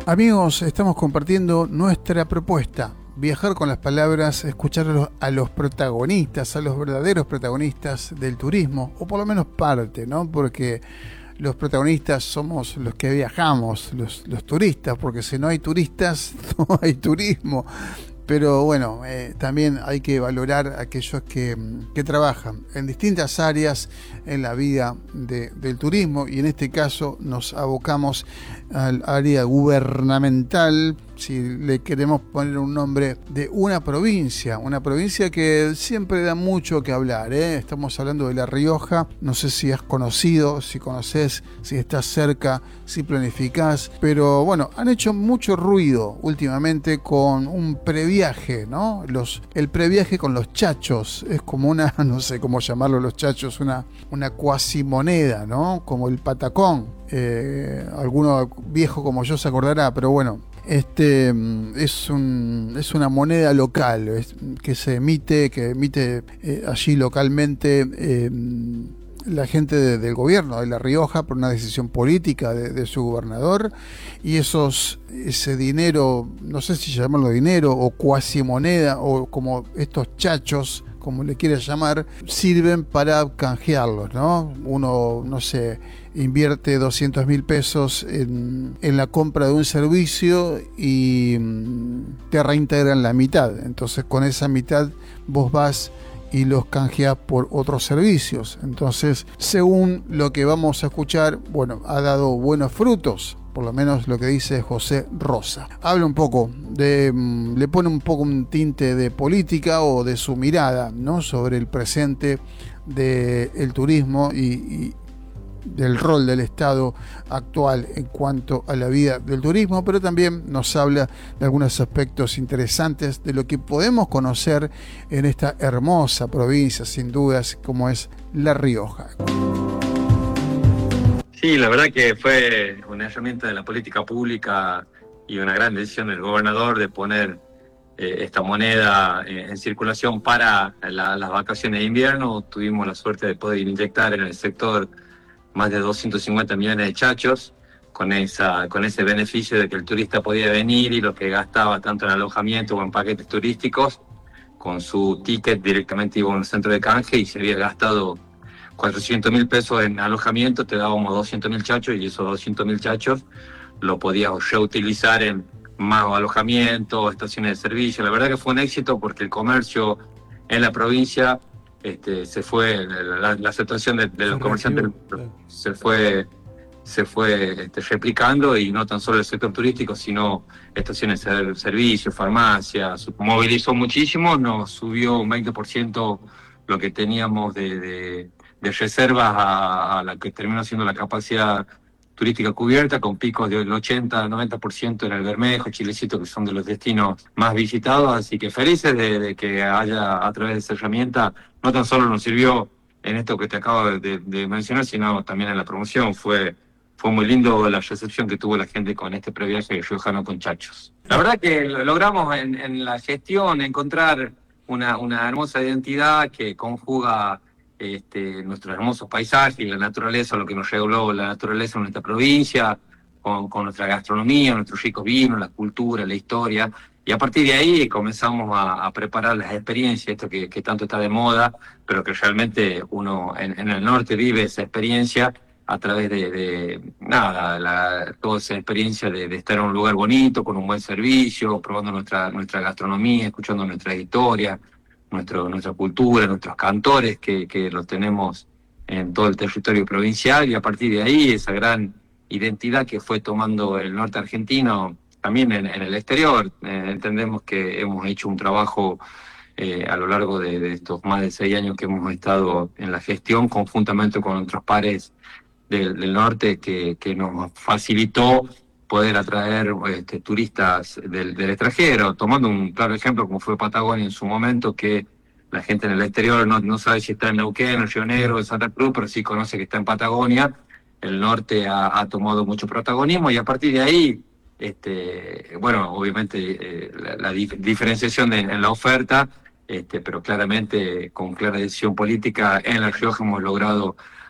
Amigos, estamos compartiendo nuestra propuesta. Viajar con las palabras, escuchar a los protagonistas, a los verdaderos protagonistas del turismo, o por lo menos parte, ¿no? Porque los protagonistas somos los que viajamos, los turistas, porque si no hay turistas, no hay turismo. Pero bueno, también hay que valorar a aquellos que trabajan en distintas áreas en la vida del turismo, y en este caso nos abocamos al área gubernamental, si le queremos poner un nombre, de una provincia que siempre da mucho que hablar, ¿eh? Estamos hablando de La Rioja. No sé si has conocido, si conoces, si estás cerca, si planificás, pero bueno, han hecho mucho ruido últimamente con un previaje, ¿no? El previaje con los chachos, es como una, no sé cómo llamarlo los chachos, una cuasimoneda, ¿no? Como el patacón. Alguno viejo como yo se acordará, pero bueno, es una moneda local que emite allí localmente la gente del gobierno de La Rioja por una decisión política de su gobernador, y ese dinero, no sé si llamarlo dinero o cuasimoneda o como estos chachos, como le quieras llamar, sirven para canjearlos, ¿no? Uno, no sé, invierte 200.000 pesos en la compra de un servicio y te reintegran la mitad. Entonces con esa mitad vos vas y los canjeas por otros servicios. Entonces, según lo que vamos a escuchar, bueno, ha dado buenos frutos, por lo menos lo que dice José Rosa. Habla un poco le pone un poco un tinte de política o de su mirada, ¿no?, sobre el presente del turismo y del rol del Estado actual en cuanto a la vida del turismo, pero también nos habla de algunos aspectos interesantes de lo que podemos conocer en esta hermosa provincia, sin dudas, como es La Rioja. Sí, la verdad que fue una herramienta de la política pública y una gran decisión del gobernador de poner esta moneda en circulación para las vacaciones de invierno. Tuvimos la suerte de poder inyectar en el sector más de 250 millones de chachos, con ese beneficio de que el turista podía venir y lo que gastaba tanto en alojamiento o en paquetes turísticos, con su ticket directamente iba a un centro de canje, y se había gastado 400.000 pesos en alojamiento, te dábamos 200.000 chachos, y esos 200.000 chachos lo podías reutilizar en más alojamiento, estaciones de servicio. La verdad que fue un éxito porque el comercio en la provincia se fue, la aceptación de los comerciantes se fue replicando, y no tan solo el sector turístico, sino estaciones de servicio, farmacias. Movilizó muchísimo, nos subió un 20% lo que teníamos de reservas a la que terminó siendo la capacidad turística cubierta, con picos del 80-90% en el Bermejo, Chilecito, que son de los destinos más visitados. Así que felices de que haya, a través de esa herramienta, no tan solo nos sirvió en esto que te acabo de mencionar, sino también en la promoción. Fue muy lindo la recepción que tuvo la gente con este previaje riojano con chachos. La verdad que logramos en la gestión encontrar una hermosa identidad que conjuga nuestros hermosos paisajes y la naturaleza, lo que nos regaló la naturaleza en nuestra provincia, con nuestra gastronomía, nuestros ricos vinos, la cultura, la historia. Y a partir de ahí comenzamos a preparar las experiencias, esto que tanto está de moda, pero que realmente uno en el norte vive esa experiencia a través toda esa experiencia de estar en un lugar bonito, con un buen servicio, probando nuestra gastronomía, escuchando nuestras historias, nuestra cultura, nuestros cantores que los tenemos en todo el territorio provincial, y a partir de ahí esa gran identidad que fue tomando el norte argentino también en el exterior. Entendemos que hemos hecho un trabajo a lo largo de estos más de 6 años que hemos estado en la gestión, conjuntamente con otros pares del norte, que nos facilitó poder atraer turistas del extranjero, tomando un claro ejemplo como fue Patagonia en su momento, que la gente en el exterior no sabe si está en Neuquén, en Río Negro, en Santa Cruz, pero sí conoce que está en Patagonia. El norte ha tomado mucho protagonismo, y a partir de ahí, bueno, obviamente la diferenciación en la oferta, pero claramente con clara decisión política en La Rioja hemos logrado